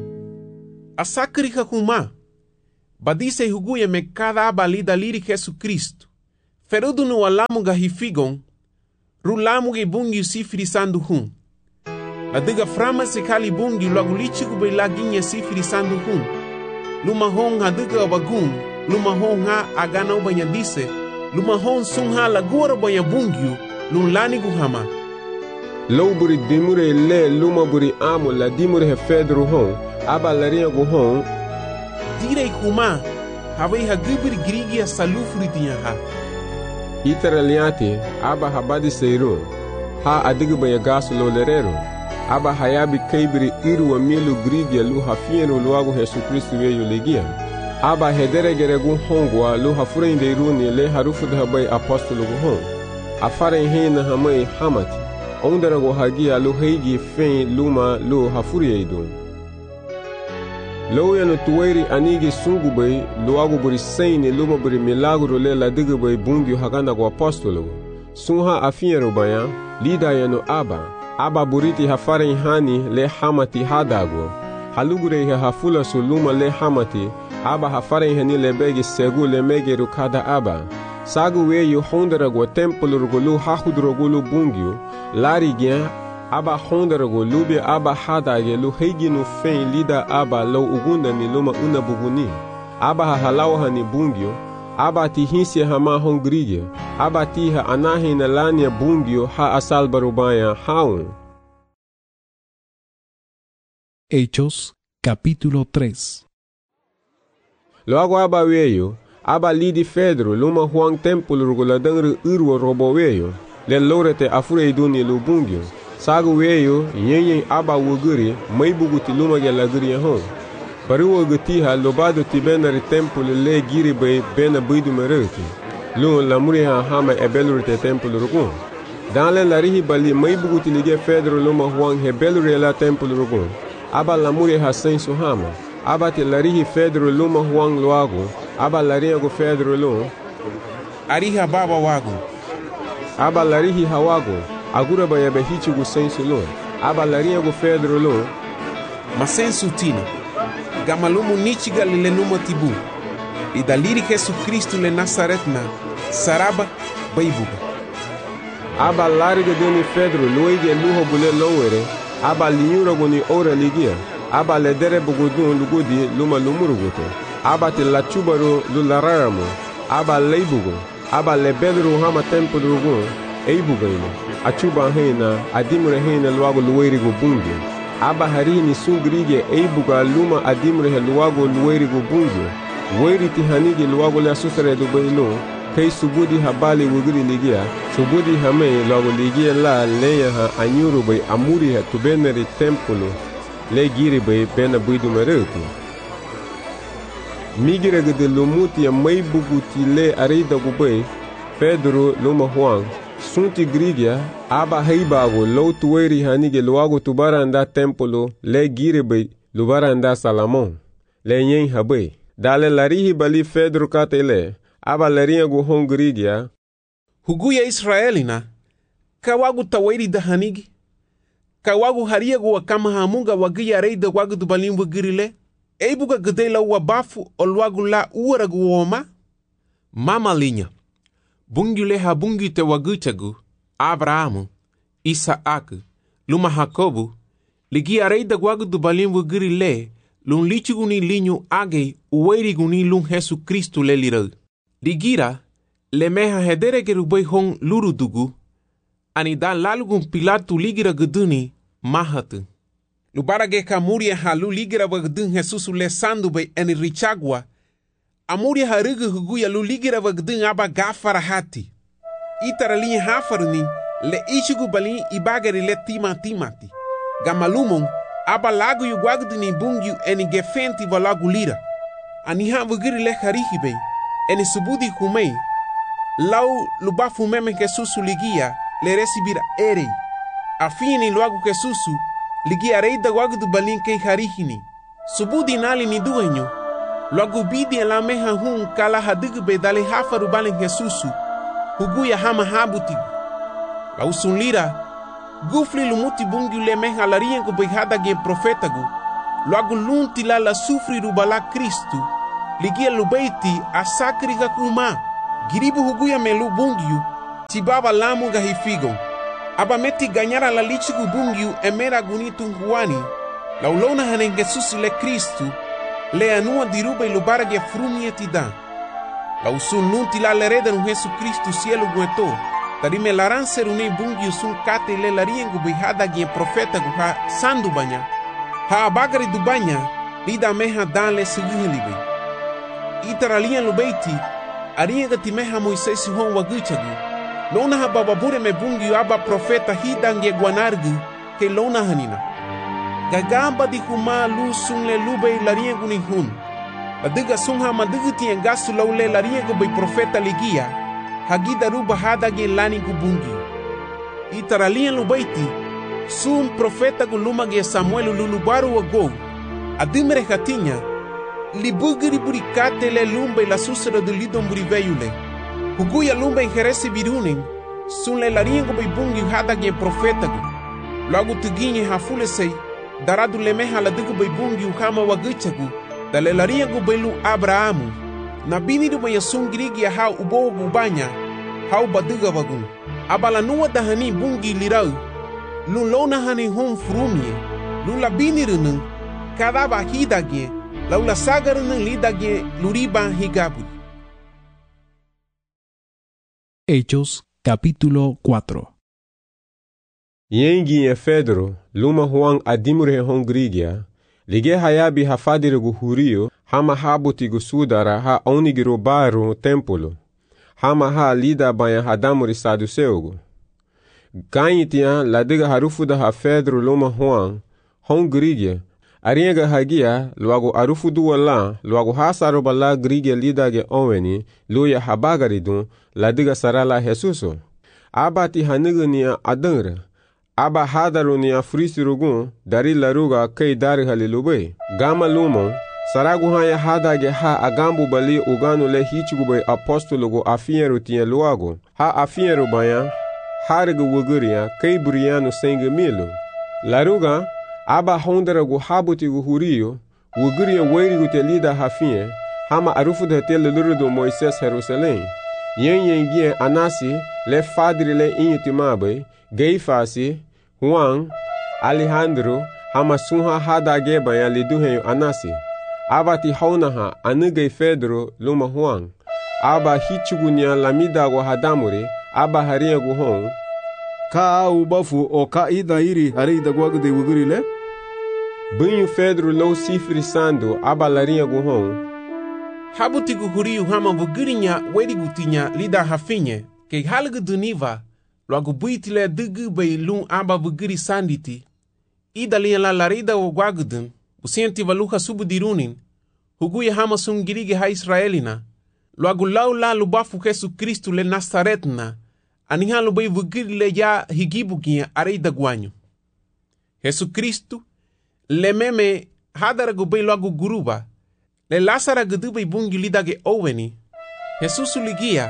asakri hakuma badise huguye me cada aba lida liri Jesu Cristo Ferudu no alamu ga hifigon, rulamu ge bungi sifiri sandu hun. La diga frama se kali bungi logo lichigu be laginha sifiri sandu hun. Luma hon ha diga bagun, luma hon ha agana ubanya dise, luma hon sun ha lagura banya bungiu, lun lani guhama. Low buri dimure le luma buri amo la dimure he fedro hon, aba larinha gu hon. Direi kuma, havei ha gibri grigia salufri tinha ha. Itaraliati, aba habadi seirun, ha adiga banya gasu lo lerero. Aba hayabi kaibri iru wa milu grigia lu hafienu luagu Yesu Kristu weyu legia. Aba hedere geregu hongwa lu hafurende iruni le harufu dhabai apostolo gu hong. Afare hina hamai hamati. Ondarago hagia lu heigi fein luma lu hafuri eidun. Loya no tuweri anigi sungu bai luagu buri seini luma buri milagro le la diga bai bungi haganda gu apostolo gu. Sunha afienu baya, lida yano aba. Aba buriti hafare hani le hamati hadago. Halugure ha hafula suluma le hamati. Aba hafare hani le begi segu le mege rukada aba. Sagu weyu hondarago tempolo lu hahudrogulu bungyu. Lari gyan aba hondarago lubi aba hadage lu heiginu fein lida aba lo ugunda ni luma una buguni. Aba halau hani bungyu. Aba ti hinsi hama hongriye. Aba ti ha anahi na lania bungyo ha asal barubaya haun. Hechos, capítulo 3. Logo aba weyo, aba lidi Fedro luma huang templo ruguladangru urwo robo weyo. Le lorete afure iduni lu bungyo. Sagu weyo, nyenyen aba wuguri, may buguti luma gelaguri hon. Paruwa gutiha lobado ti benari templo le giri bay bena buidu mereti. Lun la muriha hama ebelurite templo rugun. Dans le larihi bali may buguti lige Fedro luma huang hebelure la templo rugun. Aba la muriha sensu hama. Aba te larihi Fedro luma huang luago. Aba lariha Fedro lum. Ariha baba wago. Aba larihi hawago. Agura bayebe hichigu sensu lum. Aba lariha Fedro lum. Masensu tina. Gamalumu nichiga lile numa tibu. Idaliri Yesu Kristu le Nazaretna. Saraba baibuga. Aba lariga deni Fedro luige luho bule lowere. Aba linyura goni ora ligia. Aba ledere bugudun lugudi luma lumuruguto. Aba te lachubaru lulararamu. Aba leibugo. Aba lebelru hama tempo rugun. Eibugaino. Achuba heina. Adimure heina luago luweirigo bungi. Aba harini sungrige eibuga luma adimre luago luweirigo bungi. Weiriti hanigi luago le asusare do bailo. Kei subudi habali wugiri ligia. Subudi hame luago ligia la leya ha anyuru bay amuri ha tubeneri tempolo. Le giri bay bena buidu mereuti. Migira gede lumuti ya may buguti le arida gubay. Pedro luma huang. Sunti grigia, aba heibago lo tuweri hanige luago tubaranda tempolo le girebe lubaranda Salamon. Le nyen habe. Dale larihi bali Fedro katele, aba larinha go hongrigia. Huguya Israelina, kawagu taweri da hanigi. Kawagu haria go wakama hamunga wagia reida wagu dubalimbu girile. Eibuga gedela wabafu olwagu la uaragu woma. Mama linha. Bungule ha bungi te wagutagu, Abrahamu, Isaac, luma Jacobu, ligi arei da guagu do balimbu giri le, lun lichigu ni linyu agei, uweirigu ni lun Yesu Kristu le lirau. Ligira, le meha hedere gerubei hong lurudugu, ani da lalugun Pilatu ligira guduni, mahatu. Lubarage ka muria ha lu ligira wagdun Jesusu le sandu bei eni richagwa, Amuria harigu huguya lu ligira wagdun aba gafara hati. Itaralinha hafaruni le ichigu balin ibagari le timati. Gamalumon aba lagu yu gwagduni bungyu eni gefenti valagu lira. Aniha wugiri le harihibe eni subudi kumei. Lau lubafu meme kesusu ligia le resibira erei. Afini luagu kesusu ligia reida wagdu balin kei harihini. Subudi nali ni duenyo. Logo bidi la meha hun kala hadigu be dale hafaru balen Jesusu. Huguya hama habutigu. La usunlira. Gufli lumuti bungi le meha la riengo be hadage profetagu. Logo lunti la sufri rubala Kristu. Ligia lubeiti asakri kakuma. Giribu huguya melu bungiu, tibaba lamu ga hifigo. Aba meti ganyara la lichigu bungiu emera gunitu huani, la ulona hanen Jesus le Kristu, le anua diruba ilubara ge frumie tida. La usun nunti la lereda nu Jesu Kristu cielo gueto, tarime laranse rune bungiu sun kate le lariengu bihada ge profeta guha sandu banya. Ha abagari du banya, lida meha dale seguhelibe. Itaralian lubeiti, arienga timeha Moises hon waguchagu. Lona ha bababure me bungiu aba profeta hidange guanargu, ke lona hanina. Gagamba di huma lu sun le lube lariengu ni hun. Adiga sunha maduguti engasu laule lariengu bay profeta ligia, hagida ruba hadage lani gubungi. Itaralian lubeiti, sun profeta gulumage Samuel lulubaru wago, adimere hatinya, libugiri burikate le lumbe la susera de lidon buriveyule. Huguya lumbe injeresi birunin, sun le lariengu bay bungi hadage profeta gu. Lagu tuginye hafule sei, daradu lemeha la digu bay bungi uhama waguchagu, dale lariengu baylu Abrahamu. Nabini du maya sun girigi ya hau ubo bubanya, hau badiga wagun. Abala nuwa dahani bungi lirau, lun lona hani hon frumie, lun labini runung, kadaba hidage, laula sagarunung lidage luriba higabu. Hechos capítulo 4. Yengi e Pedro, luma Juan adimure hon grigia, lige hayabi hafadire guhurio, hama habuti gusudara ha onigiro baru templo, hama ha lida banya hadamuri saduceugo. Ganhitian ladiga harufuda ha Pedro luma Juan, hon grigia, arienga hagia, luago arufudu wala, luago hasaroba la grigia lidage onweni, luya habagaridun, ladiga sarala Jesuso. Abati hanigania adangra, aba hadarunia frisirugun, dari laruga kei dari halilube. Gama lumon, saragu haya hadage ha agambu bali uganu le hichigube apostologo afieru tia luago. Ha afieru baya, hariga wuguria kei buriano senge milo. Laruga, aba hondaragu habutigu hurio, wuguria weirigu te lida hafie, hama arufuda tele lurudo Moises Jerusalém. Yen anasi, le fadri le inyutimabe, Geifasi, Juan, Alejandro, hama sunha hadage baya liduhenyo anasi. Abati haunaha anugei Pedro luma Juan. Aba hichugunia lamidago hadamuri, aba haria guhon. Ka ubafu o ka ida iri harida guagde wugurile? Bunyu Pedro lo sifri sando, aba laria guhon. Habutigu huriu hama vugirinya werigutinya lida hafinye, ke halgu duniva, logo buitile dugu bay lun aba vugiri sanditi, idalia la larida o guagudun, usienti valuha subudirunin, huguya hama sungirige ha Israelina, logo laula lubafu Jesu Kristu le Nazaretna, anihalu bay vugiri le ya higibugia areida guanyo. Jesu Kristu, le meme hadaragu bay logo guruba, le Lazara guduba bungi lidage oweni. Jesusu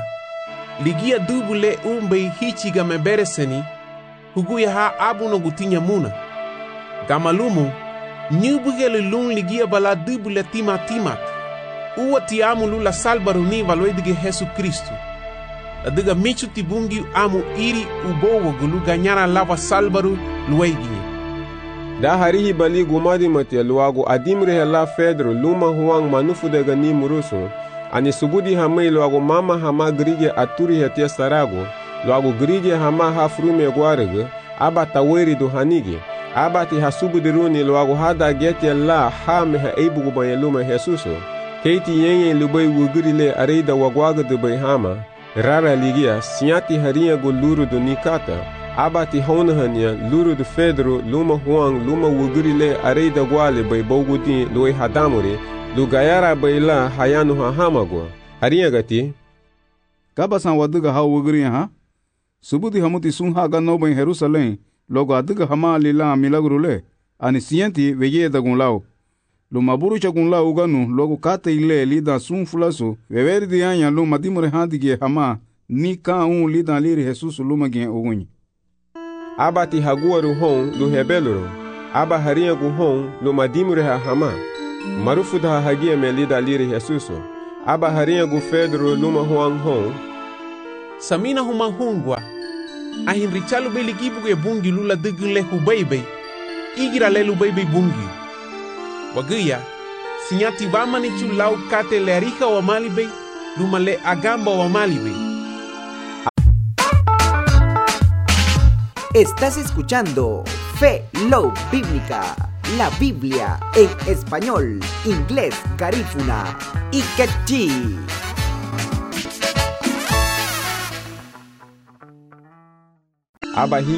ligia dubu le umbe hichiga mebereseni, huguya ha abuno gutinya muna. Gamalumu, nyubugele lun ligia bala dubu le timat. Uwa ti amu lula salbaruni valoedige Jesu Kristu. Adiga michu ti bungi amu iri ubowo gulu ganyara lava salbaru lueginye. Da harihi bali gumadi matia luago adimre hela Pedro luma Juan manufu dega ni murusu, ani subudi hamei luago mama hama grige aturi hetia sarago, luago grige hama hafrume guarege, aba taweri do hanige, aba ti hasubudiruni luago hada getia la hame ha eibu gubanye luma Jesuso, keiti yenye lubai wugurile areida wagwaga de bai hama, rara ligia sinyati haria go luru do nikata, abati honahania luru de Pedro luma Juan luma wugurile areida gwale bay bogudi loi hadamuri lugayara bayla hayanu hahamagwa haria gati kabasan waduga ha wuguri ha subudi hamuti sunha ganno bay Jerusalém logo aduga hama lila milagrule ani sienti veye dagun lao luma buru chagun lao ganu logo kate ile lida sun fulaso weverdi anya luma dimure handige hama ni ka un lida liri Jesus luma gen ogunyi. Abati haguaru hon lu hebeluro, aba haria gu hon lu madimure ha hama, marufuda hagia melida liri Jesuso, aba haria gu Pedro luma Juan hon, samina huma hungwa ahin richalu be ligibu ge bungi lula degun le hubeibe igira le lubeibe bungi wagia sinyati vamani chu lau kate le arika wa malibe luma le agamba wa malibe. Estás escuchando Fe Love Bíblica, la Biblia en español, inglés, garífuna y quechí. Abahi